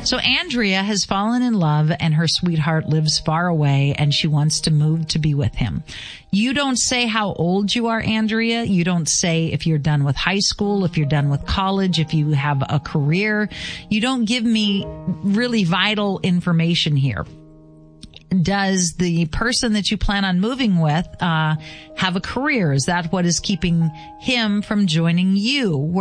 So Andrea has fallen in love and her sweetheart lives far away and she wants to move to be with him. You don't say how old you are, Andrea. You don't say if you're done with high school, if you're done with college, if you have a career. You don't give me really vital information here. Does the person that you plan on moving with have a career? Is that what is keeping him from joining you?